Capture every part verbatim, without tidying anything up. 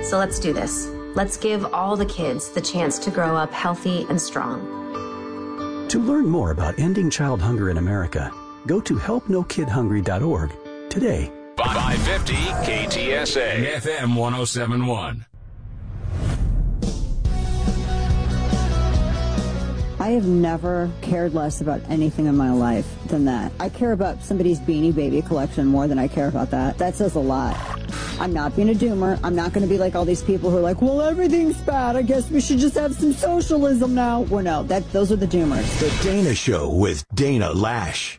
So let's do this. Let's give all the kids the chance to grow up healthy and strong. To learn more about ending child hunger in America, go to help no kid hungry dot org today. five fifty K T S A F M one oh seven point one. I have never cared less about anything in my life than that. I care about somebody's Beanie Baby collection more than I care about that. That says a lot. I'm not being a doomer. I'm not going to be like all these people who are like, well, everything's bad. I guess we should just have some socialism now. Well, no, that, those are the doomers. The Dana Show with Dana Lash.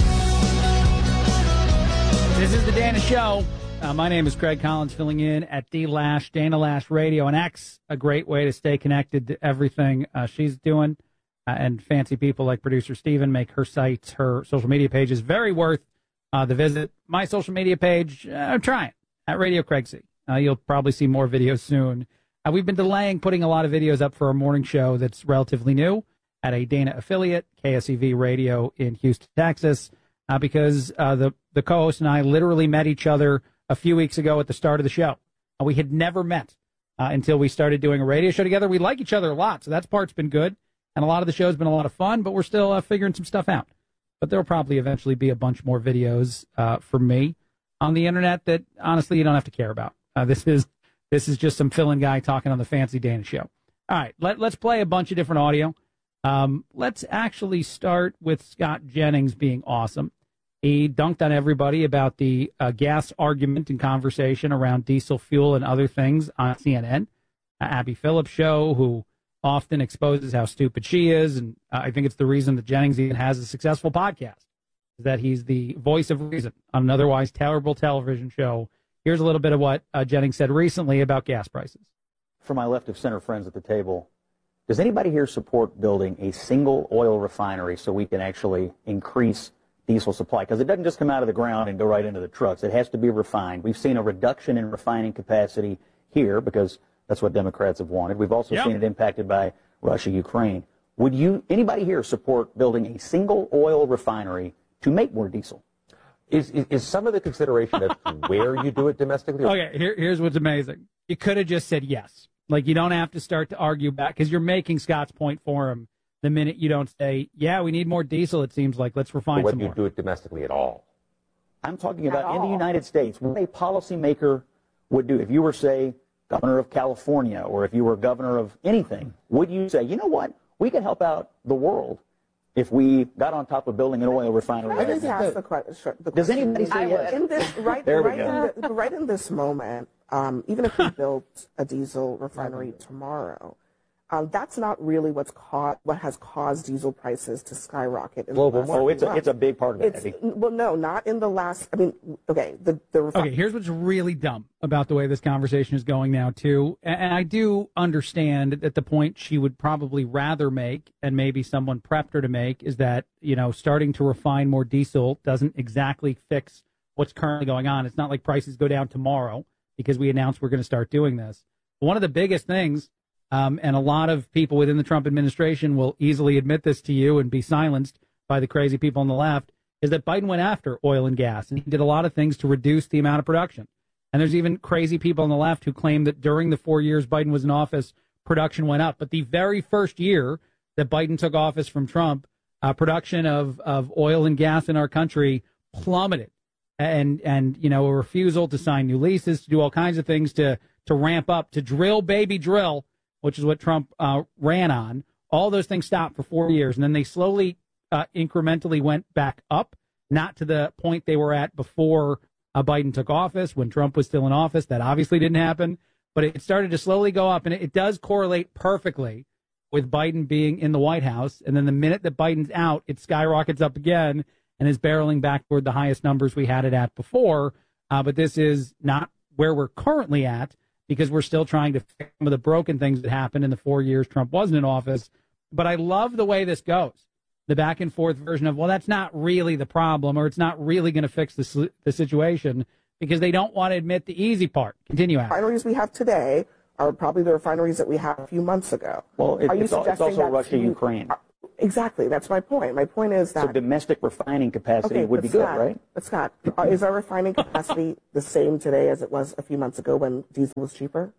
This is the Dana Show. Uh, my name is Craig Collins, filling in at D Lash, Dana Lash Radio, and X, a great way to stay connected to everything uh, she's doing. Uh, and fancy people like producer Steven make her sites, her social media pages very worth uh, the visit. My social media page, uh, I'm trying, at Radio Craig C. Uh, you'll probably see more videos soon. Uh, we've been delaying putting a lot of videos up for our morning show that's relatively new at a Dana affiliate, K S E V Radio in Houston, Texas, uh, because uh, the, the co-host and I literally met each other a few weeks ago at the start of the show. Uh, we had never met uh, until we started doing a radio show together. We like each other a lot, so that part's been good. And a lot of the show's been a lot of fun, but we're still uh, figuring some stuff out. But there'll probably eventually be a bunch more videos uh, from me on the internet that, honestly, you don't have to care about. Uh, this is this is just some fill-in guy talking on the Fancy Dana Show. All right, let, let's play a bunch of different audio. Um, let's actually start with Scott Jennings being awesome. He dunked on everybody about the uh, gas argument and conversation around diesel fuel and other things on C N N. Uh, Abby Phillips' show, who often exposes how stupid she is, and uh, I think it's the reason that Jennings even has a successful podcast, is that he's the voice of reason on an otherwise terrible television show. Here's a little bit of what uh, Jennings said recently about gas prices. For my left of center friends at the table, does anybody here support building a single oil refinery so we can actually increase diesel supply? Because it doesn't just come out of the ground and go right into the trucks. It has to be refined. We've seen a reduction in refining capacity here because that's what Democrats have wanted. We've also yep. seen it impacted by Russia, Ukraine. Would you, anybody here, support building a single oil refinery to make more diesel? Is is, is some of the consideration that where you do it domestically? Okay, here, here's what's amazing. You could have just said yes. Like, you don't have to start to argue back, because you're making Scott's point for him the minute you don't say, yeah, we need more diesel, it seems like. Let's refine some more. Whether you do it domestically at all. I'm talking about in the United States, what a policymaker would do. If you were, say, governor of California, or if you were governor of anything, would you say, you know what, we can help out the world if we got on top of building an oil refinery? I just ask the question. Does anybody say yes? In this, right, there we right, go. in the, right in this moment, um, even if we built a diesel refinery tomorrow, um, that's not really what's caught, what has caused diesel prices to skyrocket. In Global the last Oh, it's a, it's a big part of it. It's, well, no, not in the last, I mean, okay, the, the refi- Okay, here's what's really dumb about the way this conversation is going now, too. And, and I do understand that the point she would probably rather make, and maybe someone prepped her to make, is that, you know, starting to refine more diesel doesn't exactly fix what's currently going on. It's not like prices go down tomorrow because we announced we're going to start doing this. But one of the biggest things, Um, and a lot of people within the Trump administration will easily admit this to you and be silenced by the crazy people on the left, is that Biden went after oil and gas, and he did a lot of things to reduce the amount of production. And there's even crazy people on the left who claim that during the four years Biden was in office, production went up. But the very first year that Biden took office from Trump, uh, production of, of oil and gas in our country plummeted. And, and, you know, a refusal to sign new leases, to do all kinds of things to, to ramp up, to drill, baby, drill, which is what Trump uh, ran on. All those things stopped for four years, and then they slowly, uh, incrementally went back up, not to the point they were at before uh, Biden took office, when Trump was still in office. That obviously didn't happen, but it started to slowly go up, and it, it does correlate perfectly with Biden being in the White House. And then the minute that Biden's out, it skyrockets up again and is barreling back toward the highest numbers we had it at before. Uh, but this is not where we're currently at, because we're still trying to fix some of the broken things that happened in the four years Trump wasn't in office. But I love the way this goes, the back and forth version of, well, that's not really the problem, or it's not really going to fix the, the situation, because they don't want to admit the easy part. Continue, Adam. Refineries we have today are probably the refineries that we had a few months ago. Well, it, are you it's, al- it's also Russia, you, Ukraine. Uh, exactly. That's my point. My point is that... So domestic refining capacity okay, would be Scott, good, right? But Scott, uh, is our refining capacity the same today as it was a few months ago when diesel was cheaper?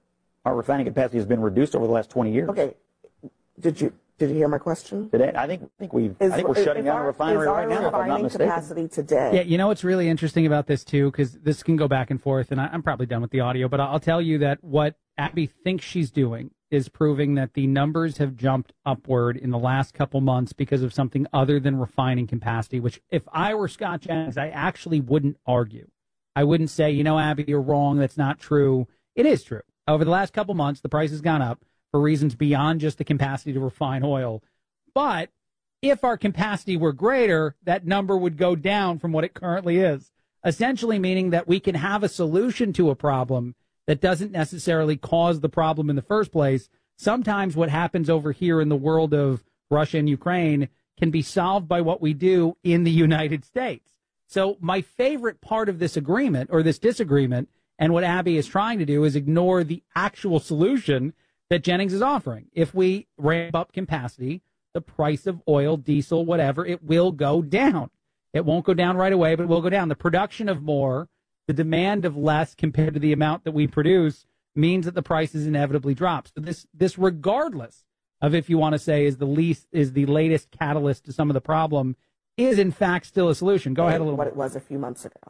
Our refining capacity has been reduced over the last twenty years. Okay. Did you did you hear my question? Did it? I think I think we I think we're is, shutting down our, a refinery right now. If I'm not mistaken. Capacity today. Yeah, you know what's really interesting about this too, because this can go back and forth, and I, I'm probably done with the audio, but I'll tell you that what Abby thinks she's doing is proving that the numbers have jumped upward in the last couple months because of something other than refining capacity. Which, if I were Scott Jennings, I actually wouldn't argue. I wouldn't say, you know, Abby, you're wrong. That's not true. It is true. Over the last couple months, the price has gone up for reasons beyond just the capacity to refine oil. But if our capacity were greater, that number would go down from what it currently is, essentially meaning that we can have a solution to a problem that doesn't necessarily cause the problem in the first place. Sometimes what happens over here in the world of Russia and Ukraine can be solved by what we do in the United States. So my favorite part of this agreement or this disagreement and what Abby is trying to do is ignore the actual solution that Jennings is offering. If we ramp up capacity, the price of oil, diesel, whatever, it will go down. It won't go down right away, but it will go down. The production of more, the demand of less compared to the amount that we produce means that the prices inevitably drop. So this, this regardless of if you want to say is the least, is the latest catalyst to some of the problem, is in fact still a solution. Go ahead a little what bit. It was a few months ago.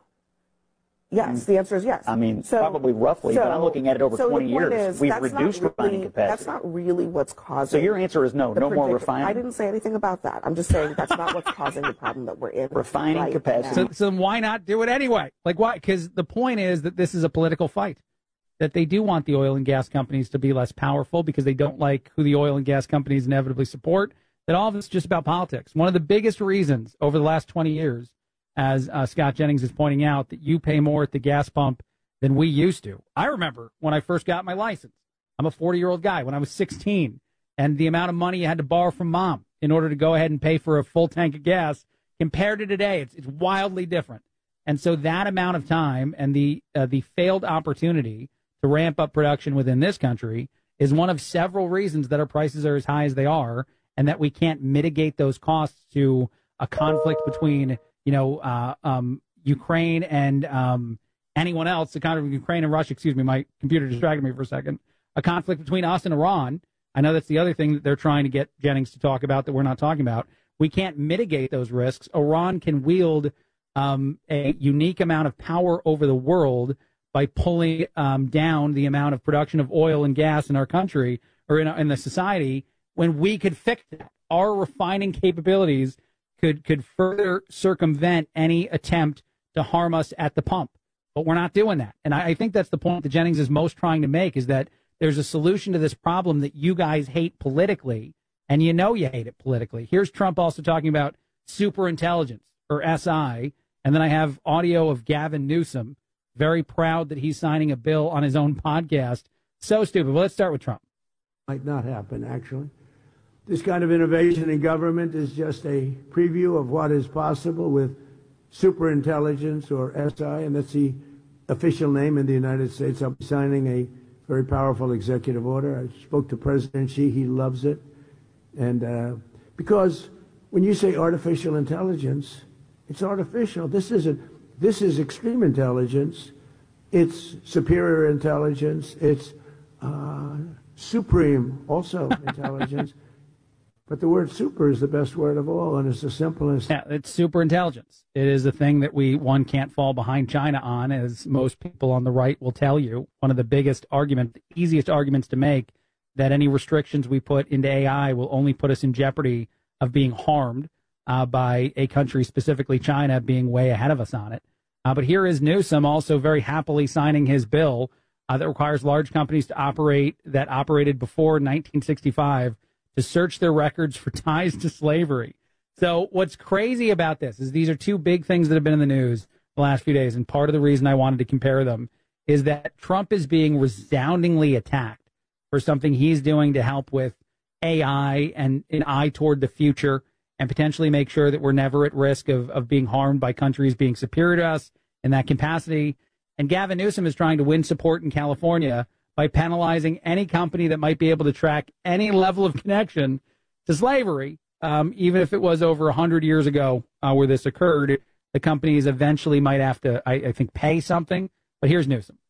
Yes, the answer is yes. I mean, so, probably roughly, so, but I'm looking at it over so twenty the point years. Is, We've that's reduced not refining really, capacity. That's not really what's causing. So your answer is no, no more refining? I didn't say anything about that. I'm just saying that's not what's causing the problem that we're in. Refining right capacity. So, so why not do it anyway? Like why? Because the point is that this is a political fight, that they do want the oil and gas companies to be less powerful because they don't like who the oil and gas companies inevitably support, that all of it's just about politics. One of the biggest reasons over the last twenty years, as uh, Scott Jennings is pointing out, that you pay more at the gas pump than we used to. I remember when I first got my license. I'm a forty-year-old guy. When I was sixteen, and the amount of money you had to borrow from mom in order to go ahead and pay for a full tank of gas, compared to today, it's, it's wildly different. And so that amount of time and the uh, the failed opportunity to ramp up production within this country is one of several reasons that our prices are as high as they are, and that we can't mitigate those costs to a conflict between, you know, uh, um, Ukraine and um, anyone else, the kind of Ukraine and Russia, excuse me, my computer distracted me for a second, a conflict between us and Iran. I know that's the other thing that they're trying to get Jennings to talk about that we're not talking about. We can't mitigate those risks. Iran can wield um, a unique amount of power over the world by pulling um, down the amount of production of oil and gas in our country or in, in the society, when we could fix that. Our refining capabilities could could further circumvent any attempt to harm us at the pump. But we're not doing that. And I, I think that's the point that Jennings is most trying to make, is that there's a solution to this problem that you guys hate politically, and you know you hate it politically. Here's Trump also talking about superintelligence, or S I, and then I have audio of Gavin Newsom, very proud that he's signing a bill on his own podcast. So stupid. Well, let's start with Trump. Might not happen, actually. This kind of innovation in government is just a preview of what is possible with superintelligence, or S I, and that's the official name in the United States. I'll be signing a very powerful executive order. I spoke to President Xi. He loves it. And uh, because when you say artificial intelligence, it's artificial. This isn't. This is extreme intelligence. It's superior intelligence. It's uh, supreme, also, intelligence. But the word super is the best word of all, and it's the simplest. Yeah, it's super intelligence. It is the thing that we, one, can't fall behind China on, as most people on the right will tell you. One of the biggest arguments, the easiest arguments to make, that any restrictions we put into A I will only put us in jeopardy of being harmed uh, by a country, specifically China, being way ahead of us on it. Uh, but here is Newsom also very happily signing his bill uh, that requires large companies to operate that operated before nineteen sixty-five to search their records for ties to slavery. So what's crazy about this is these are two big things that have been in the news the last few days, and part of the reason I wanted to compare them is that Trump is being resoundingly attacked for something he's doing to help with A I and an eye toward the future, and potentially make sure that we're never at risk of, of being harmed by countries being superior to us in that capacity. And Gavin Newsom is trying to win support in California by penalizing any company that might be able to track any level of connection to slavery, um, even if it was over one hundred years ago uh, where this occurred. The companies eventually might have to, I, I think, pay something. But here's Newsom.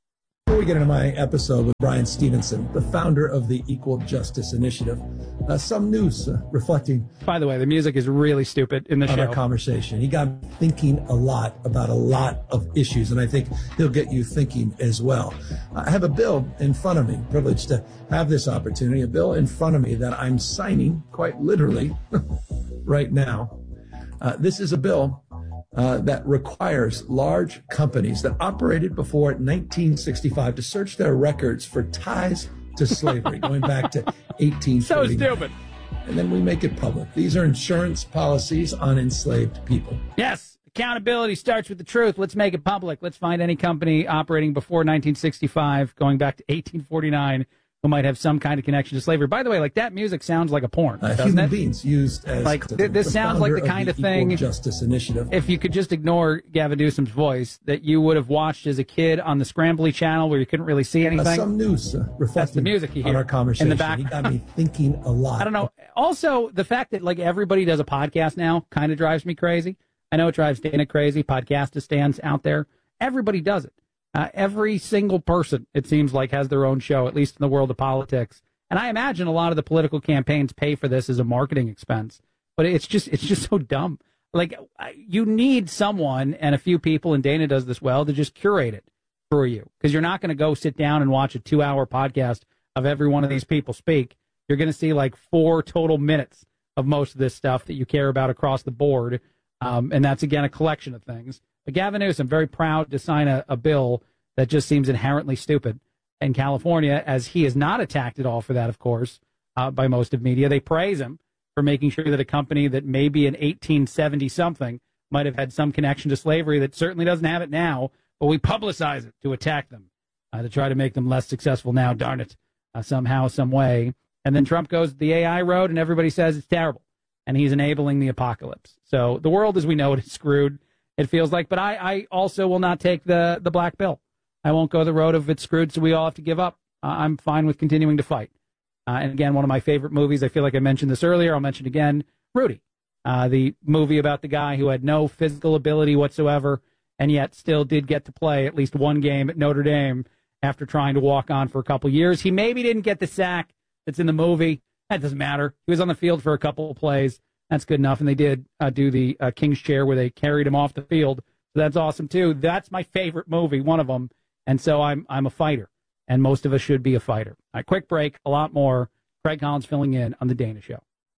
Before we get into my episode with Brian Stevenson, the founder of the Equal Justice Initiative, uh, some news uh, reflecting. By the way, the music is really stupid in the on show. Our conversation. He got me thinking a lot about a lot of issues, and I think he'll get you thinking as well. I have a bill in front of me, privileged to have this opportunity, a bill in front of me that I'm signing quite literally right now. Uh, this is a bill Uh, that requires large companies that operated before nineteen sixty-five to search their records for ties to slavery, going back to eighteen forty-nine. So stupid. And then we make it public. These are insurance policies on enslaved people. Yes, accountability starts with the truth. Let's make it public. Let's find any company operating before nineteen sixty-five, going back to eighteen forty-nine, who might have some kind of connection to slavery. By the way, like that music sounds like a porn. Uh, doesn't human it? beings used as like the, th- this the sounds like the founder kind of, of, the thing. Equal Justice Initiative. If you could just ignore Gavin Newsom's voice, that you would have watched as a kid on the Scrambly channel where you couldn't really see anything. Uh, some news uh, reflecting That's the music you hear on our conversation. in the back. He got me thinking a lot. I don't know. Also, the fact that like everybody does a podcast now kind of drives me crazy. I know it drives Dana crazy. Podcast stands out there. Everybody does it. Uh, every single person, it seems like, has their own show, at least in the world of politics. And I imagine a lot of the political campaigns pay for this as a marketing expense. But it's just it's just so dumb. Like, you need someone and a few people, and Dana does this well, to just curate it for you. Because you're not going to go sit down and watch a two-hour podcast of every one of these people speak. You're going to see like four total minutes of most of this stuff that you care about across the board. Um, and that's, again, a collection of things. But Gavin Newsom, very proud to sign a, a bill that just seems inherently stupid in California, as he is not attacked at all for that, of course, uh, by most of media. They praise him for making sure that a company that maybe in eighteen seventy something might have had some connection to slavery that certainly doesn't have it now, but we publicize it to attack them, uh, to try to make them less successful now, darn it, uh, somehow, some way. And then Trump goes the A I road, and everybody says it's terrible, and he's enabling the apocalypse. So the world as we know it is screwed, it feels like. But I, I also will not take the, the black bill. I won't go the road of it's screwed, so we all have to give up. Uh, I'm fine with continuing to fight. Uh, and again, one of my favorite movies, I feel like I mentioned this earlier, I'll mention again, Rudy, uh, the movie about the guy who had no physical ability whatsoever and yet still did get to play at least one game at Notre Dame after trying to walk on for a couple years. He maybe didn't get the sack that's in the movie. That doesn't matter. He was on the field for a couple of plays. That's good enough. And they did uh, do the uh, King's Chair where they carried him off the field. So that's awesome, too. That's my favorite movie, one of them. And so I'm I'm a fighter, and most of us should be a fighter. All right, quick break, a lot more. Craig Collins filling in on The Dana Show.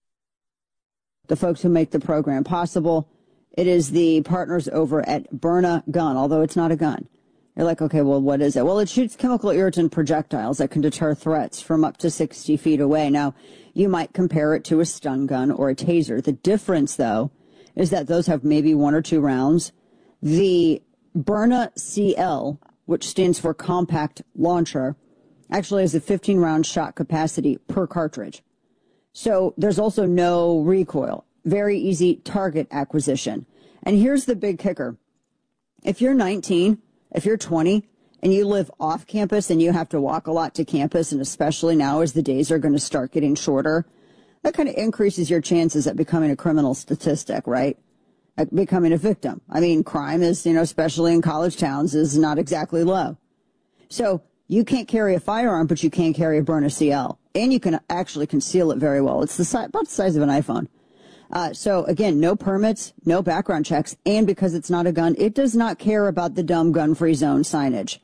The folks who make the program possible, it is the partners over at Byrna Gun, although it's not a gun. You're like, okay, well, what is it? Well, it shoots chemical irritant projectiles that can deter threats from up to sixty feet away. Now, you might compare it to a stun gun or a taser. The difference, though, is that those have maybe one or two rounds. The Byrna C L, which stands for Compact Launcher, actually has a fifteen round shot capacity per cartridge. So there's also no recoil. Very easy target acquisition. And here's the big kicker. If you're nineteen, if you're twenty, and you live off campus and you have to walk a lot to campus, and especially now as the days are going to start getting shorter, that kind of increases your chances at becoming a criminal statistic, right? Becoming a victim. I mean, crime is, you know, especially in college towns, is not exactly low. So you can't carry a firearm, but you can carry a Byrna C L. And you can actually conceal it very well. It's the si- about the size of an iPhone. Uh, so, again, no permits, no background checks. And because it's not a gun, it does not care about the dumb gun-free zone signage.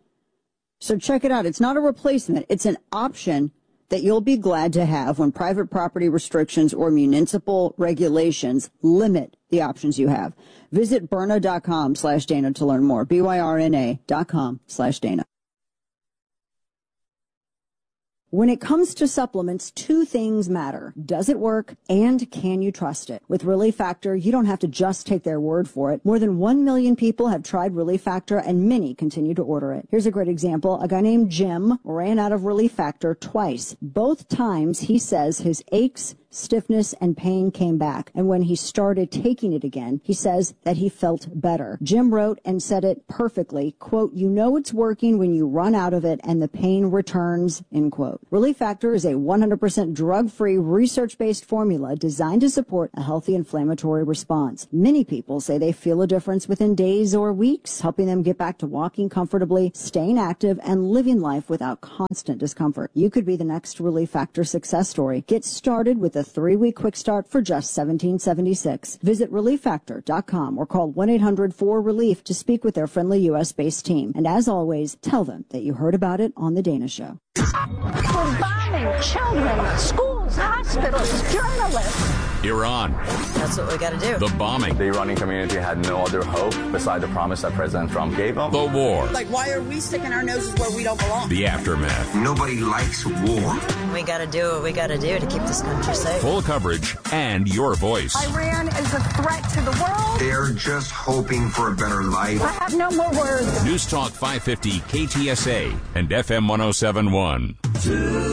So check it out. It's not a replacement. It's an option that you'll be glad to have when private property restrictions or municipal regulations limit the options you have. Visit Byrna.com slash Dana to learn more. B Y R N A dot com slash Dana. When it comes to supplements, two things matter. Does it work, and can you trust it? With Relief Factor, you don't have to just take their word for it. More than one million people have tried Relief Factor, and many continue to order it. Here's a great example. A guy named Jim ran out of Relief Factor twice. Both times, he says his aches stiffness and pain came back. And when he started taking it again, he says that he felt better. Jim wrote and said it perfectly, quote, you know it's working when you run out of it and the pain returns, end quote. Relief Factor is a one hundred percent drug-free, research-based formula designed to support a healthy inflammatory response. Many people say they feel a difference within days or weeks, helping them get back to walking comfortably, staying active, and living life without constant discomfort. You could be the next Relief Factor success story. Get started with a three-week quick start for just seventeen dollars and seventy-six cents. Visit relief factor dot com or call one eight hundred four relief to speak with their friendly U S-based team. And as always, tell them that you heard about it on The Dana Show. We're bombing children, schools, hospitals, journalists. Iran. That's what we got to do. The bombing. The Iranian community had no other hope beside the promise that President Trump gave them. The war. Like, why are we sticking our noses where we don't belong? The aftermath. Nobody likes war. We got to do what we got to do to keep this country safe. Full coverage and your voice. Iran is a threat to the world. They're just hoping for a better life. I have no more words. News Talk five fifty K T S A and F M one oh seven point one.